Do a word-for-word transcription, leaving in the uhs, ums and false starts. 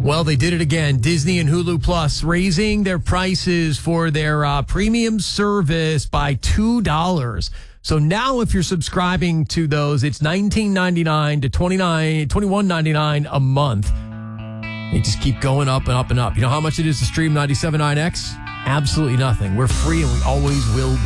Well, they did it again. Disney and Hulu Plus raising their prices for their uh, premium service by two dollars. So now if you're subscribing to those, it's nineteen ninety-nine to twenty-nine, twenty-one ninety-nine a month. They just keep going up and up and up. You know how much it is to stream ninety-seven point nine X? Absolutely nothing. We're free and we always will be.